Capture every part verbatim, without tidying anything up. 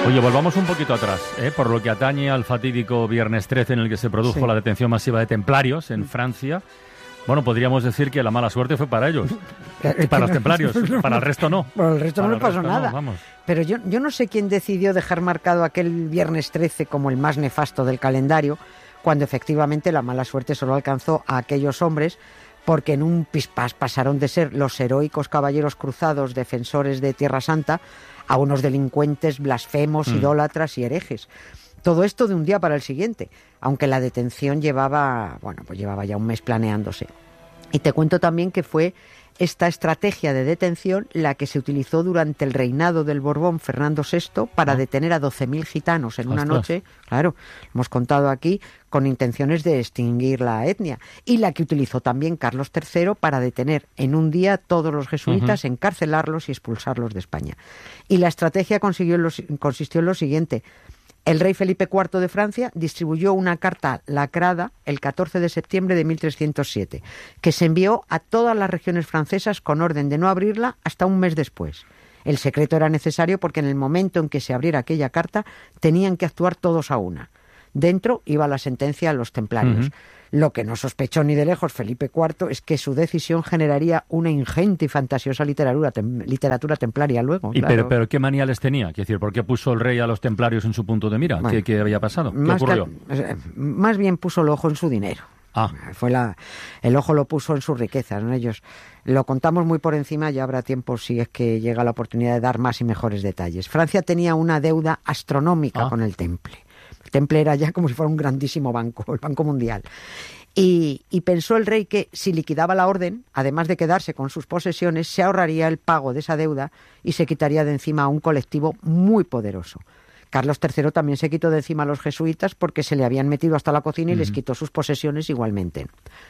Oye, volvamos un poquito atrás, ¿eh? Por lo que atañe al fatídico viernes trece en el que se produjo sí. la detención masiva de templarios en Francia. Bueno, podríamos decir que la mala suerte fue para ellos, y para los templarios, para el resto no. Para el resto para no le pasó nada. No, vamos. Pero yo, yo no sé quién decidió dejar marcado aquel viernes trece como el más nefasto del calendario, cuando efectivamente la mala suerte solo alcanzó a aquellos hombres, porque en un pispás pasaron de ser los heroicos caballeros cruzados defensores de Tierra Santa a unos delincuentes blasfemos, mm. idólatras y herejes. Todo esto de un día para el siguiente, aunque la detención llevaba, bueno, pues llevaba ya un mes planeándose. Y te cuento también que fue esta estrategia de detención la que se utilizó durante el reinado del Borbón Fernando sexto para detener a doce mil gitanos en una noche, claro, hemos contado aquí, con intenciones de extinguir la etnia, y la que utilizó también Carlos tercero para detener en un día a todos los jesuitas, uh-huh. encarcelarlos y expulsarlos de España. Y la estrategia consiguió en lo, consistió en lo siguiente. El rey Felipe cuarto de Francia distribuyó una carta lacrada el catorce de septiembre de mil trescientos siete, que se envió a todas las regiones francesas con orden de no abrirla hasta un mes después. El secreto era necesario porque en el momento en que se abriera aquella carta tenían que actuar todos a una. Dentro iba la sentencia a los templarios. Uh-huh. Lo que no sospechó ni de lejos Felipe cuarto es que su decisión generaría una ingente y fantasiosa literatura, tem, literatura templaria luego. ¿Y claro. pero, pero qué manía les tenía? Quiero decir, ¿por qué puso el rey a los templarios en su punto de mira? Bueno, ¿Qué, ¿Qué había pasado? ¿Qué ocurrió? Que, más bien puso el ojo en su dinero. Ah. Fue la, el ojo lo puso en sus riquezas, ¿no? Ellos lo contamos muy por encima, ya habrá tiempo si es que llega la oportunidad de dar más y mejores detalles. Francia tenía una deuda astronómica ah. con el Temple. El Temple era ya como si fuera un grandísimo banco, el Banco Mundial. Y, y pensó el rey que si liquidaba la orden, además de quedarse con sus posesiones, se ahorraría el pago de esa deuda y se quitaría de encima a un colectivo muy poderoso. Carlos tercero también se quitó de encima a los jesuitas porque se le habían metido hasta la cocina y uh-huh. les quitó sus posesiones igualmente.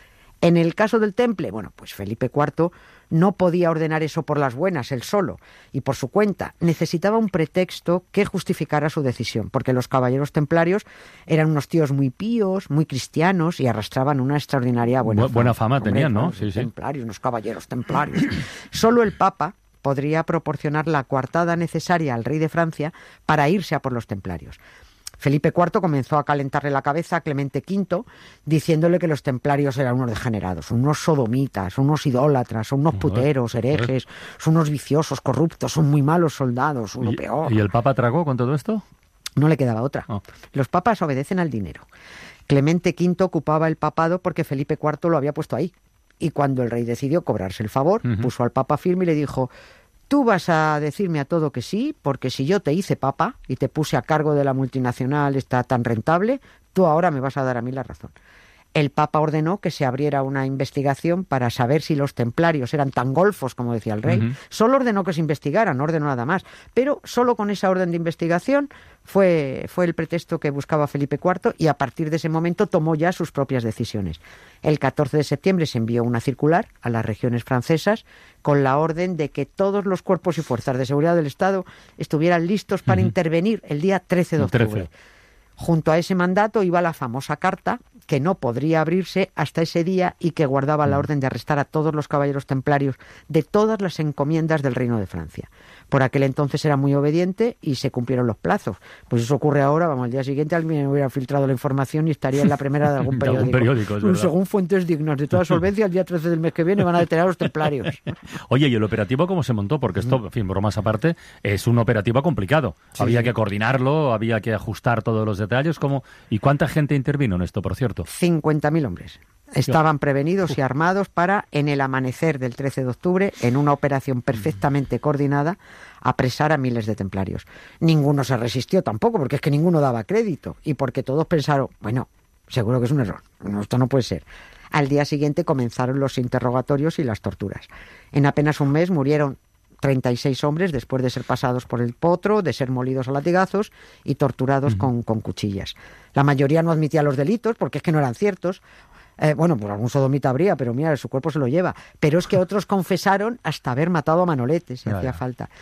En el caso del Temple, bueno, pues Felipe cuarto no podía ordenar eso por las buenas, él solo, y por su cuenta. Necesitaba un pretexto que justificara su decisión, porque los caballeros templarios eran unos tíos muy píos, muy cristianos y arrastraban una extraordinaria buena Bu- fama. Buena fama Hombre, tenían, ¿no? Los sí, sí. templarios, unos caballeros templarios. Solo el Papa podría proporcionar la coartada necesaria al rey de Francia para irse a por los templarios. Felipe cuarto comenzó a calentarle la cabeza a Clemente quinto, diciéndole que los templarios eran unos degenerados, unos sodomitas, unos idólatras, son unos puteros, herejes, son unos viciosos, corruptos, son muy malos soldados, son lo peor. ¿Y el Papa tragó con todo esto? No le quedaba otra. Oh. Los papas obedecen al dinero. Clemente quinto ocupaba el papado porque Felipe cuarto lo había puesto ahí. Y cuando el rey decidió cobrarse el favor, uh-huh. puso al Papa firme y le dijo: tú vas a decirme a todo que sí, porque si yo te hice papa y te puse a cargo de la multinacional esta tan rentable, tú ahora me vas a dar a mí la razón. El Papa ordenó que se abriera una investigación para saber si los templarios eran tan golfos como decía el rey. Uh-huh. Solo ordenó que se investigaran, no ordenó nada más. Pero solo con esa orden de investigación fue, fue el pretexto que buscaba Felipe cuarto y a partir de ese momento tomó ya sus propias decisiones. El catorce de septiembre se envió una circular a las regiones francesas con la orden de que todos los cuerpos y fuerzas de seguridad del Estado estuvieran listos para uh-huh. intervenir el día trece de octubre. trece. Junto a ese mandato iba la famosa carta que no podría abrirse hasta ese día y que guardaba la orden de arrestar a todos los caballeros templarios de todas las encomiendas del Reino de Francia. Por aquel entonces era muy obediente y se cumplieron los plazos. Pues eso ocurre ahora, vamos, al día siguiente alguien hubiera filtrado la información y estaría en la primera de algún periódico. De algún periódico, es verdad. Según fuentes dignas de toda solvencia, el día trece del mes que viene van a detener a los templarios. Oye, ¿y el operativo cómo se montó? Porque esto, en fin, bromas aparte, es un operativo complicado. Sí. Había que coordinarlo, había que ajustar todos los detalles. ¿Cómo? ¿Y cuánta gente intervino en esto, por cierto? cincuenta mil hombres. Estaban prevenidos y armados para, en el amanecer del trece de octubre, en una operación perfectamente coordinada, apresar a miles de templarios. Ninguno se resistió tampoco, porque es que ninguno daba crédito y porque todos pensaron, bueno, seguro que es un error, no, esto no puede ser. Al día siguiente comenzaron los interrogatorios y las torturas. En apenas un mes murieron treinta y seis hombres después de ser pasados por el potro, de ser molidos a latigazos y torturados uh-huh. con, con cuchillas. La mayoría no admitía los delitos porque es que no eran ciertos. Eh, bueno, pues algún sodomita habría, pero mira, su cuerpo se lo lleva. Pero es que otros confesaron hasta haber matado a Manolete, si hacía falta.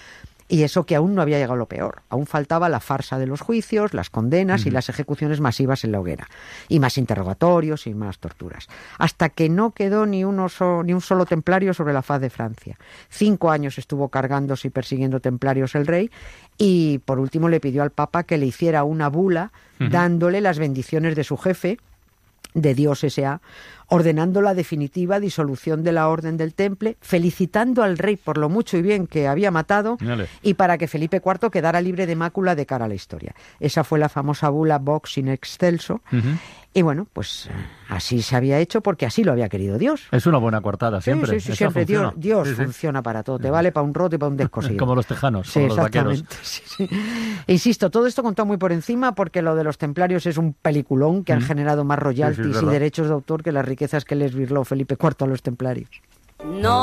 Y eso que aún no había llegado lo peor. Aún faltaba la farsa de los juicios, las condenas uh-huh. y las ejecuciones masivas en la hoguera. Y más interrogatorios y más torturas. Hasta que no quedó ni, uno so, ni un solo templario sobre la faz de Francia. Cinco años estuvo cargándose y persiguiendo templarios el rey. Y por último le pidió al Papa que le hiciera una bula uh-huh. dándole las bendiciones de su jefe, de Dios S A, ordenando la definitiva disolución de la Orden del Temple, felicitando al rey por lo mucho y bien que había matado Dale. y para que Felipe cuarto quedara libre de mácula de cara a la historia. Esa fue la famosa bula Vox in excelso. Uh-huh. Y bueno, pues así se había hecho porque así lo había querido Dios. Es una buena coartada siempre. Sí, sí, sí siempre. Dios, Dios sí, sí. funciona para todo. Te sí. vale para un roto y para un descosido. Como los tejanos, sí, como los vaqueros. Sí, sí. Insisto, todo esto contado muy por encima porque lo de los templarios es un peliculón que han mm. generado más royalties sí, sí, y derechos de autor que las riquezas que les virló Felipe cuarto a los templarios. No.